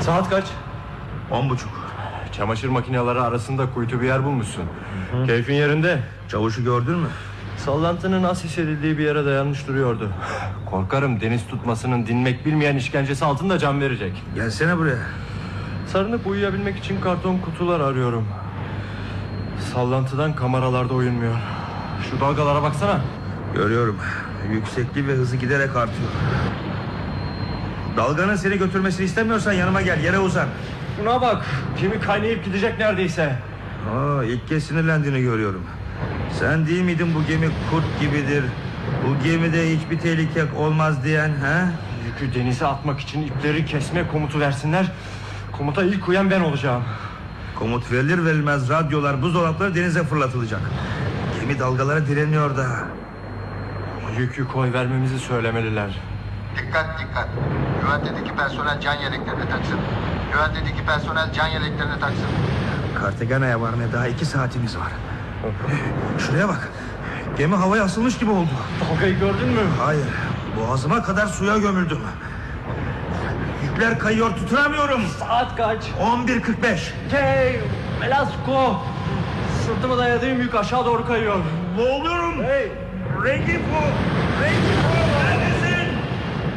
Saat kaç? 10:30. Çamaşır makineleri arasında kuytu bir yer bulmuşsun. Keyfin yerinde. Çavuşu gördün mü? Sallantının az hissedildiği bir yere dayanmış duruyordu. Korkarım deniz tutmasının dinmek bilmeyen işkencesi altında can verecek. Gelsene buraya. Sarınıp uyuyabilmek için karton kutular arıyorum. Sallantıdan kameralarda uyunmuyor. Şu dalgalara baksana. Görüyorum. Yüksekliği ve hızı giderek artıyor. Dalganın seni götürmesini istemiyorsan yanıma gel, yere uzan. Şuna bak, gemi kaynayıp gidecek neredeyse. İlk kez sinirlendiğini görüyorum. Sen değil miydin bu gemi kurt gibidir, bu gemide hiçbir tehlike olmaz diyen, he? Yükü denize atmak için ipleri kesme komutu versinler. Komuta ilk uyan ben olacağım. Komut verilir verilmez radyolar, buzdolapları denize fırlatılacak. Gemi dalgalara direniyor daha. Yükü koy vermemizi söylemeliler. Dikkat dikkat. Güvenliğdeki personel can yeleklerini taksın. Güvenliğdeki personel can yeleklerini taksın. Cartagena'ya varmaya daha 2 saatimiz var. Şuraya bak. Gemi havaya asılmış gibi oldu. Dalgayı gördün mü? Hayır. Boğazıma kadar suya gömüldüm. Yükler kayıyor, tutunamıyorum. Saat kaç? 11:45. Hey, Velasco. Sırtıma dayadığım yük aşağı doğru kayıyor. Boğuluyorum. Hey. Rengi bu.